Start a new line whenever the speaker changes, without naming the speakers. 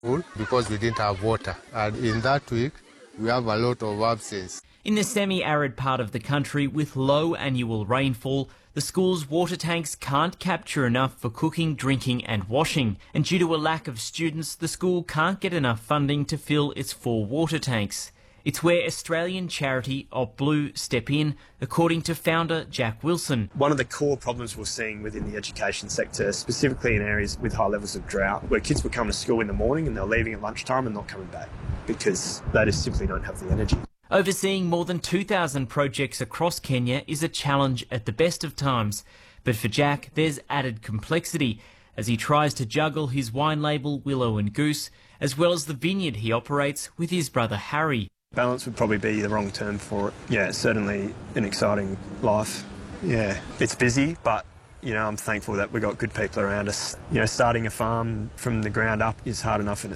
because we didn't have water. And in that week, we have a lot of absence.
In the semi-arid part of the country with low annual rainfall, the school's water tanks can't capture enough for cooking, drinking and washing. And due to a lack of students, the school can't get enough funding to fill its 4 water tanks. It's where Australian charity Op Blue step in, according to founder Jack Wilson.
One of the core problems we're seeing within the education sector, specifically in areas with high levels of drought, where kids were coming to school in the morning and they're leaving at lunchtime and not coming back because they just simply don't have the energy.
Overseeing more than 2,000 projects across Kenya is a challenge at the best of times. But for Jack, there's added complexity as he tries to juggle his wine label Willow and Goose, as well as the vineyard he operates with his brother Harry.
Balance would probably be the wrong term for it. Yeah, it's certainly an exciting life. Yeah, it's busy, but, I'm thankful that we've got good people around us. Starting a farm from the ground up is hard enough in